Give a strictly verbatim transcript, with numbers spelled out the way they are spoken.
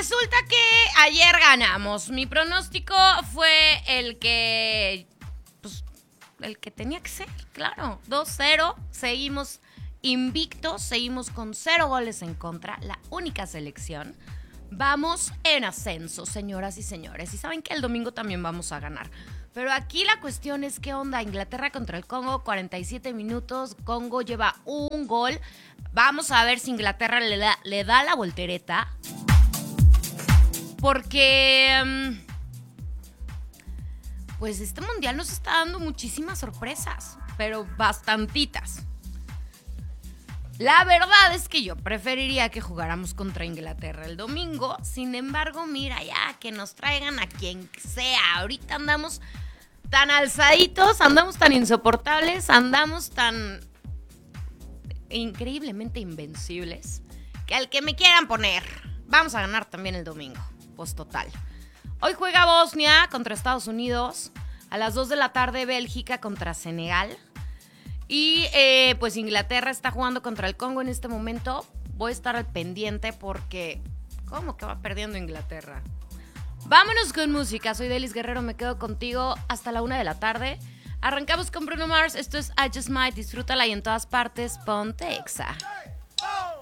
resulta que ayer ganamos. Mi pronóstico fue el que, pues, el que tenía que ser, claro. dos cero, seguimos invictos, seguimos con cero goles en contra, la única selección. Vamos en ascenso, señoras y señores. Y saben que el domingo también vamos a ganar. Pero aquí la cuestión es qué onda. Inglaterra contra el Congo, cuarenta y siete minutos. Congo lleva un gol. Vamos a ver si Inglaterra le da, le da la voltereta. Porque, pues este mundial nos está dando muchísimas sorpresas. Pero bastantitas. La verdad es que yo preferiría que jugáramos contra Inglaterra el domingo. Sin embargo, mira ya, que nos traigan a quien sea. Ahorita andamos tan alzaditos, andamos tan insoportables, andamos tan increíblemente invencibles, que al que me quieran poner, vamos a ganar también el domingo. Pues total. Hoy juega Bosnia contra Estados Unidos. A las dos de la tarde, Bélgica contra Senegal. Y eh, pues Inglaterra está jugando contra el Congo en este momento. Voy a estar al pendiente porque ¿cómo que va perdiendo Inglaterra? Vámonos con música. Soy Delis Guerrero, me quedo contigo hasta la una de la tarde. Arrancamos con Bruno Mars. Esto es I Just Might. Disfrútala y en todas partes ponte Exa.